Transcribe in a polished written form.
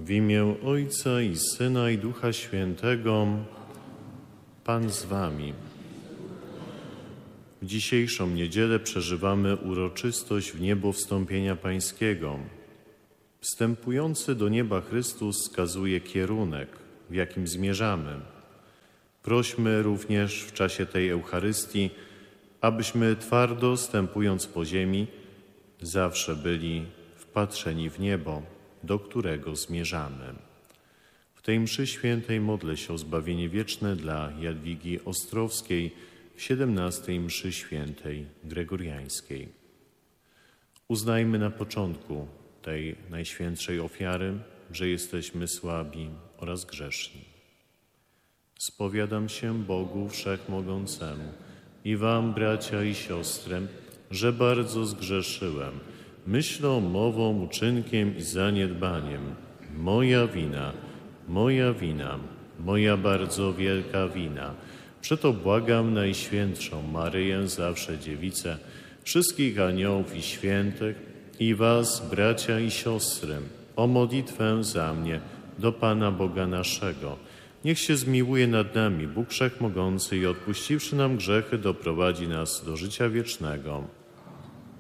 W imię Ojca i Syna i Ducha Świętego. Pan z wami. W dzisiejszą niedzielę przeżywamy uroczystość wniebowstąpienia Pańskiego. Wstępujący do nieba Chrystus wskazuje kierunek, w jakim zmierzamy. Prośmy również w czasie tej Eucharystii, abyśmy twardo stępując po ziemi, zawsze byli wpatrzeni w niebo, do którego zmierzamy. W tej mszy świętej modlę się o zbawienie wieczne dla Jadwigi Ostrowskiej w 17 mszy świętej gregoriańskiej. Uznajmy na początku tej najświętszej ofiary, że jesteśmy słabi oraz grzeszni. Spowiadam się Bogu Wszechmogącemu i wam, bracia i siostry, że bardzo zgrzeszyłem myślą, mową, uczynkiem i zaniedbaniem. Moja wina, moja bardzo wielka wina. Przeto błagam Najświętszą Maryję, zawsze Dziewicę, wszystkich aniołów i świętych i was, bracia i siostry, o modlitwę za mnie do Pana Boga naszego. Niech się zmiłuje nad nami Bóg Wszechmogący i odpuściwszy nam grzechy, doprowadzi nas do życia wiecznego.